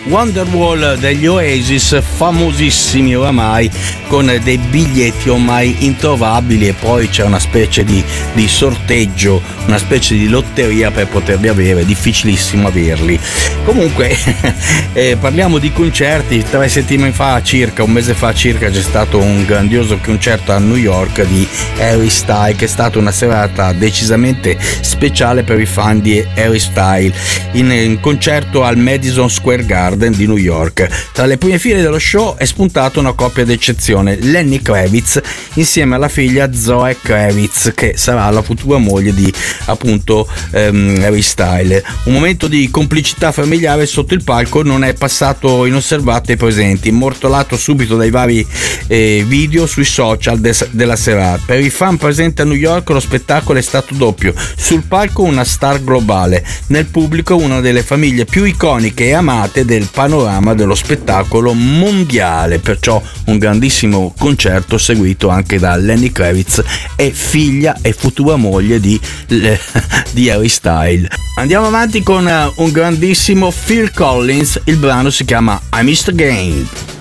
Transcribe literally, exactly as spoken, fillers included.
Wonderwall degli Oasis, famosissimi oramai, con dei biglietti ormai introvabili, e poi c'è una specie di, di sorteggio, una specie di lotteria per poterli avere, difficilissimo averli. Comunque eh, parliamo di concerti. Tre settimane fa circa, un mese fa circa, c'è stato un grandioso concerto a New York di Harry Styles, che è stata una serata decisamente speciale per i fan di Harry Styles, in, in concerto al Madison Square Garden di New York. Tra le prime file dello show è spuntata una coppia d'eccezione, Lenny Kravitz insieme alla figlia Zoe Kravitz, che sarà la futura moglie di appunto ehm, Harry Styles. Un momento di complicità familiare sotto il palco non è passato inosservato ai presenti, immortalato subito dai vari eh, video sui social de- della serata. Per i fan presenti a New York lo spettacolo è stato doppio: sul palco una star globale, nel pubblico una delle famiglie più iconiche e amate del panorama dello spettacolo mondiale. Perciò un grandissimo concerto seguito anche da Lenny Kravitz e figlia e futura moglie di, di Harry Styles. Andiamo avanti con un grandissimo Phil Collins, il brano si chiama I Missed the Game.